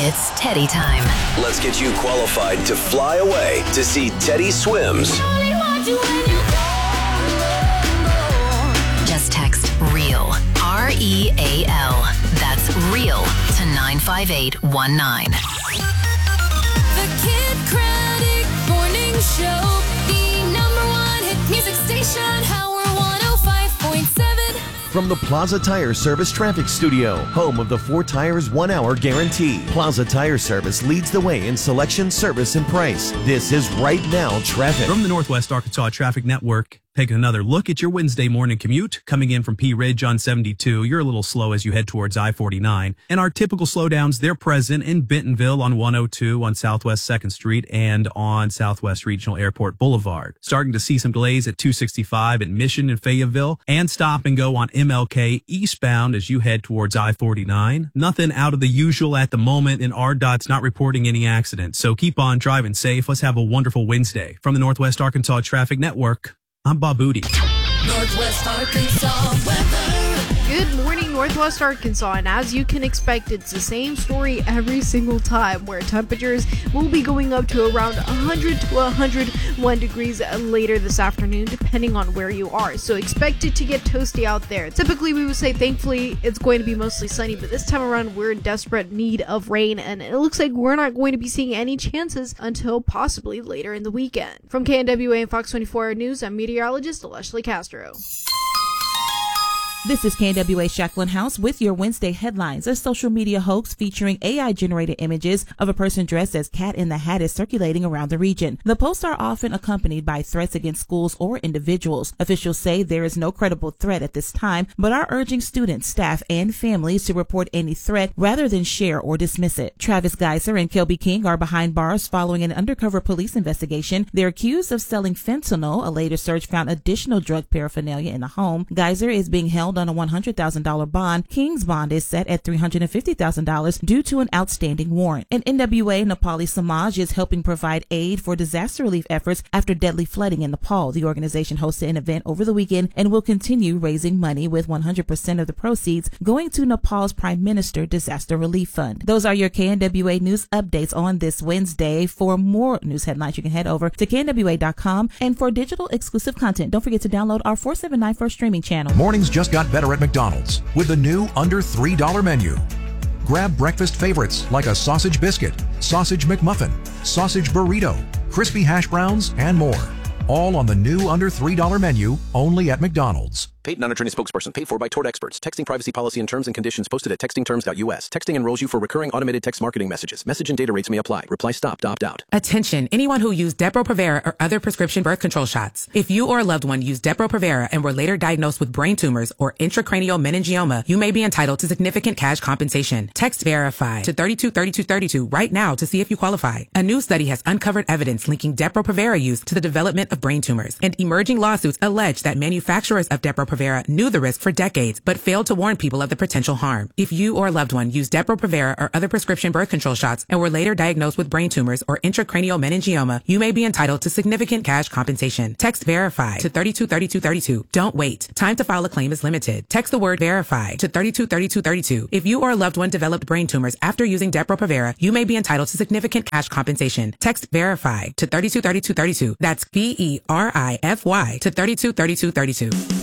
It's Teddy time. Let's get you qualified to fly away to see Teddy Swims. Just text REAL, REAL. That's REAL to 95819. The Kid Craddock Morning Show, the #1 hit music station, Howard 105.7. From the Plaza Tire Service Traffic Studio, home of the 4 Tires 1 Hour Guarantee. Plaza Tire Service leads the way in selection, service, and price. This is Right Now Traffic. From the Northwest Arkansas Traffic Network, taking another look at your Wednesday morning commute. Coming in from Pea Ridge on 72, you're a little slow as you head towards I-49. And our typical slowdowns, they're present in Bentonville on 102 on Southwest 2nd Street and on Southwest Regional Airport Boulevard. Starting to see some delays at 265 at Mission and Fayetteville, and stop and go on MLK eastbound as you head towards I-49. Nothing out of the usual at the moment, and RDOT's not reporting any accidents. So keep on driving safe. Let's have a wonderful Wednesday. From the Northwest Arkansas Traffic Network, I'm Bob Booty. Northwest Arkansas weather. Good morning, Northwest Arkansas, and as you can expect, it's the same story every single time, where temperatures will be going up to around 100 to 101 degrees later this afternoon, depending on where you are. So expect it to get toasty out there. Typically, we would say, thankfully, it's going to be mostly sunny, but this time around, we're in desperate need of rain, and it looks like we're not going to be seeing any chances until possibly later in the weekend. From KNWA and Fox 24 News, I'm meteorologist Leslie Castro. This is KNWA Jacqueline House with your Wednesday headlines. A social media hoax featuring AI-generated images of a person dressed as Cat in the Hat is circulating around the region. The posts are often accompanied by threats against schools or individuals. Officials say there is no credible threat at this time, but are urging students, staff, and families to report any threat rather than share or dismiss it. Travis Geiser and Kelby King are behind bars following an undercover police investigation. They're accused of selling fentanyl. A later search found additional drug paraphernalia in the home. Geiser is being held on a $100,000 bond. King's bond is set at $350,000 due to an outstanding warrant. And NWA Nepali Samaj is helping provide aid for disaster relief efforts after deadly flooding in Nepal. The organization hosted an event over the weekend and will continue raising money, with 100% of the proceeds going to Nepal's Prime Minister Disaster Relief Fund. Those are your KNWA news updates on this Wednesday. For more news headlines, you can head over to knwa.com. And for digital exclusive content, don't forget to download our 479 First streaming channel. Mornings just got better at McDonald's with the new under $3 menu. Grab breakfast favorites like a sausage biscuit, sausage McMuffin, sausage burrito, crispy hash browns, and more. All on the new under $3 menu, only at McDonald's. Paid non-attorney spokesperson paid for by Tort Experts. Texting privacy policy and terms and conditions posted at textingterms.us. Texting enrolls you for recurring automated text marketing messages. Message and data rates may apply. Reply stop to opt out. Attention, anyone who used Depo-Provera or other prescription birth control shots. If you or a loved one used Depo-Provera and were later diagnosed with brain tumors or intracranial meningioma, you may be entitled to significant cash compensation. Text VERIFY to 323232 right now to see if you qualify. A new study has uncovered evidence linking Depo-Provera use to the development of brain tumors, and emerging lawsuits allege that manufacturers of Depo-Provera knew the risk for decades, but failed to warn people of the potential harm. If you or a loved one used Depo-Provera or other prescription birth control shots and were later diagnosed with brain tumors or intracranial meningioma, you may be entitled to significant cash compensation. Text VERIFY to 323232. Don't wait. Time to file a claim is limited. Text the word VERIFY to 323232. If you or a loved one developed brain tumors after using Depo-Provera, you may be entitled to significant cash compensation. Text VERIFY to 323232. That's VERIFY to 323232.